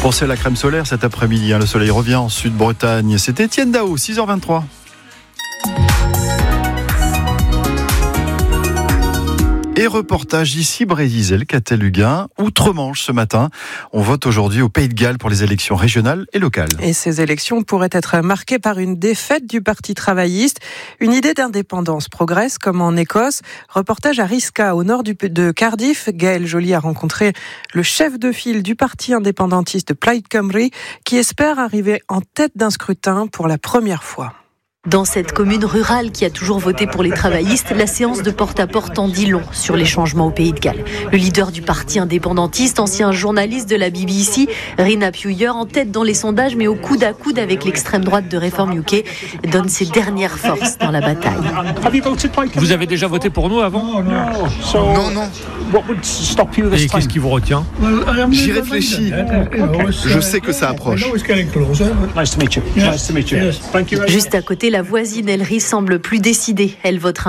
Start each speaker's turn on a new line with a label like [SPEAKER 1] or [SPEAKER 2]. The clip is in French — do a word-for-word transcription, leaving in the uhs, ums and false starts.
[SPEAKER 1] Pensez à la crème solaire cet après-midi, hein. Le soleil revient en Sud-Bretagne. C'était Étienne Dao, six heures vingt-trois. Et reportage ici, Brésil, Catel-Huguin, Outre-Manche ce matin. On vote aujourd'hui au Pays de Galles pour les élections régionales et locales.
[SPEAKER 2] Et ces élections pourraient être marquées par une défaite du Parti travailliste. Une idée d'indépendance progresse, comme en Écosse. Reportage à Risca, au nord du, de Cardiff. Gaël Joly a rencontré le chef de file du Parti indépendantiste Plaid Cymru, qui espère arriver en tête d'un scrutin pour la première fois.
[SPEAKER 3] Dans cette commune rurale qui a toujours voté pour les travaillistes, la séance de porte-à-porte en dit long sur les changements au Pays de Galles. Le leader du parti indépendantiste, ancien journaliste de la B B C, Rina Puyer, en tête dans les sondages, mais au coude à coude avec l'extrême droite de Reform U K, donne ses dernières forces dans la bataille.
[SPEAKER 4] Vous avez déjà voté pour nous avant ?
[SPEAKER 5] Non, non.
[SPEAKER 4] Et qu'est-ce qui vous retient ?
[SPEAKER 5] J'y réfléchis. Je sais que ça approche.
[SPEAKER 3] Juste à côté, la voisine Ellery semble plus décidée. Elle votera